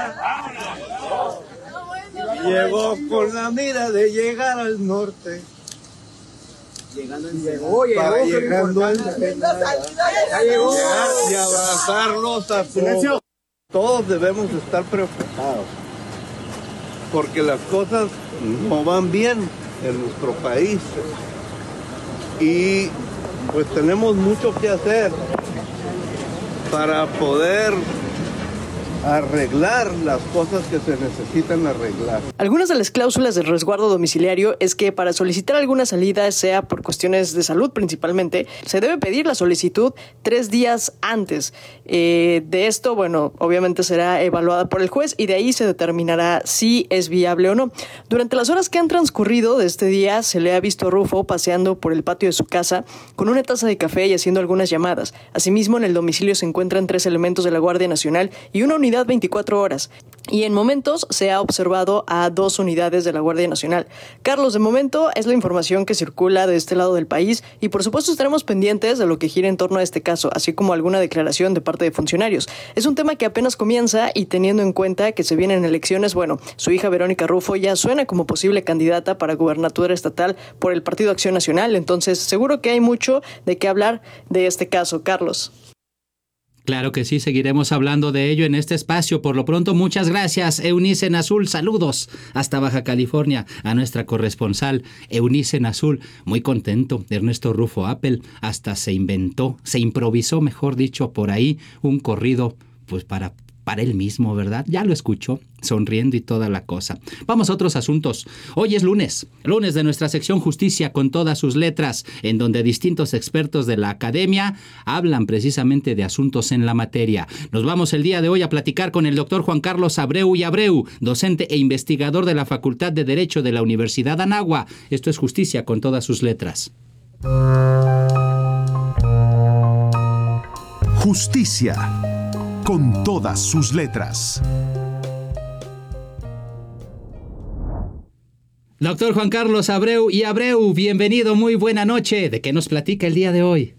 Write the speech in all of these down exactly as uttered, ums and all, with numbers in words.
Llegó con la mira de llegar al norte. Llegando en llegó, llegó, para llegando al ya llegó. llegar y abrazarnos a todos. Todos debemos estar preocupados porque las cosas no van bien en nuestro país y pues tenemos mucho que hacer para poder arreglar las cosas que se necesitan arreglar. Algunas de las cláusulas del resguardo domiciliario es que para solicitar alguna salida, sea por cuestiones de salud principalmente, se debe pedir la solicitud tres días antes. Eh, de esto, bueno, obviamente será evaluada por el juez y de ahí se determinará si es viable o no. Durante las horas que han transcurrido de este día, se le ha visto a Rufo paseando por el patio de su casa con una taza de café y haciendo algunas llamadas. Asimismo, en el domicilio se encuentran tres elementos de la Guardia Nacional y una unidad veinticuatro horas. Y en momentos se ha observado a dos unidades de la Guardia Nacional. Carlos, de momento es la información que circula de este lado del país y por supuesto estaremos pendientes de lo que gira en torno a este caso, así como alguna declaración de parte de funcionarios. Es un tema que apenas comienza y teniendo en cuenta que se vienen elecciones, bueno, su hija Verónica Rufo ya suena como posible candidata para gubernatura estatal por el Partido Acción Nacional, entonces seguro que hay mucho de qué hablar de este caso. Carlos. Claro que sí, seguiremos hablando de ello en este espacio. Por lo pronto, muchas gracias, Eunice en Azul. Saludos hasta Baja California a nuestra corresponsal Eunice en Azul. Muy contento. Ernesto Rufo Appel hasta se inventó, se improvisó, mejor dicho, por ahí un corrido pues para... para él mismo, ¿verdad? Ya lo escuchó, sonriendo y toda la cosa. Vamos a otros asuntos. Hoy es lunes, lunes de nuestra sección Justicia con todas sus letras, en donde distintos expertos de la academia hablan precisamente de asuntos en la materia. Nos vamos el día de hoy a platicar con el doctor Juan Carlos Abreu y Abreu, docente e investigador de la Facultad de Derecho de la Universidad Anáhuac. Esto es Justicia con todas sus letras. Justicia con todas sus letras. Doctor Juan Carlos Abreu y Abreu, bienvenido, muy buena noche. ¿De qué nos platica el día de hoy?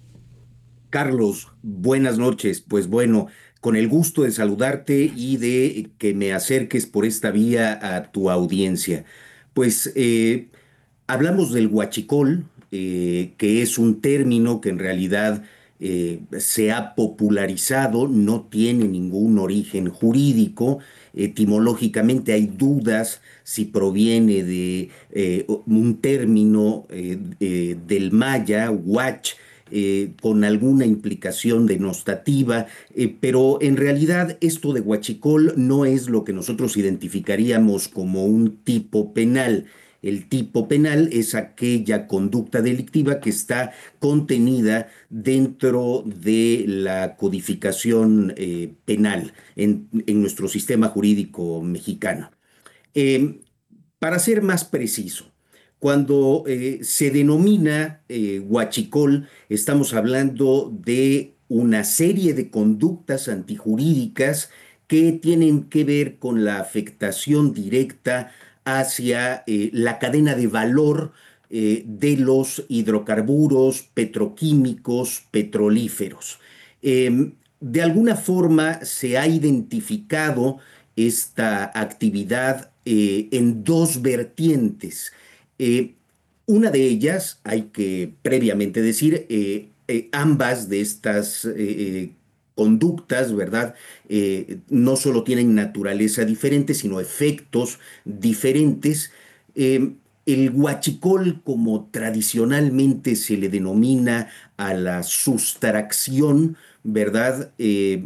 Carlos, buenas noches. Pues bueno, con el gusto de saludarte y de que me acerques por esta vía a tu audiencia. Pues eh, hablamos del huachicol, eh, que es un término que en realidad Eh, se ha popularizado, no tiene ningún origen jurídico, etimológicamente hay dudas si proviene de eh, un término eh, eh, del maya, huach, eh, con alguna implicación denostativa, eh, pero en realidad esto de huachicol no es lo que nosotros identificaríamos como un tipo penal. El tipo penal es aquella conducta delictiva que está contenida dentro de la codificación eh, penal en, en nuestro sistema jurídico mexicano. Eh, para ser más preciso, cuando eh, se denomina eh, huachicol, estamos hablando de una serie de conductas antijurídicas que tienen que ver con la afectación directa hacia eh, la cadena de valor eh, de los hidrocarburos petroquímicos petrolíferos. Eh, de alguna forma se ha identificado esta actividad eh, en dos vertientes. Eh, una de ellas, hay que previamente decir, eh, eh, ambas de estas eh, conductas, ¿verdad? Eh, no solo tienen naturaleza diferente, sino efectos diferentes. Eh, el huachicol, como tradicionalmente se le denomina a la sustracción, ¿verdad? Eh,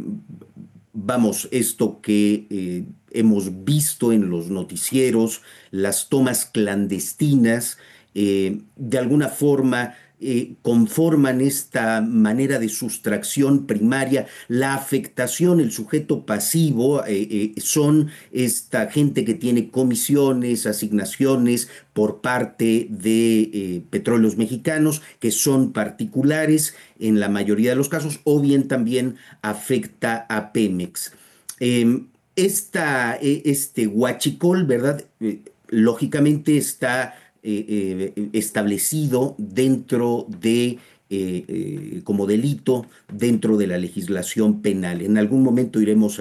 vamos, esto que eh, hemos visto en los noticieros, las tomas clandestinas, eh, de alguna forma eh, conforman esta manera de sustracción primaria. La afectación, el sujeto pasivo, eh, eh, son esta gente que tiene comisiones, asignaciones por parte de eh, Petróleos Mexicanos, que son particulares en la mayoría de los casos, o bien también afecta a Pemex. Eh, esta, eh, este huachicol, ¿verdad? Eh, lógicamente está eh, eh, establecido dentro de, eh, eh, como delito, dentro de la legislación penal. En algún momento iremos